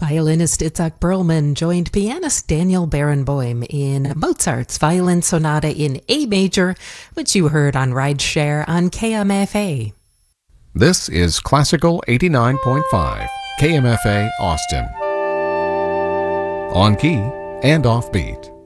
Violinist Itzhak Perlman joined pianist Daniel Barenboim in Mozart's Violin Sonata in A major, which you heard on Rideshare on KMFA. This is Classical 89.5, KMFA Austin. On key and offbeat.